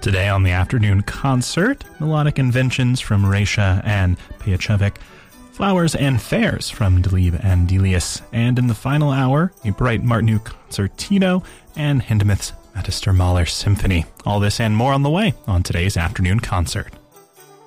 Today on the afternoon concert, melodic inventions from Rasha and Piacevic, Flowers and Fairs from Delibes and Delius, and in the final hour, a Bright Martineau concertino and Hindemith's Magister Mahler Symphony. All this and more on the way on today's afternoon concert.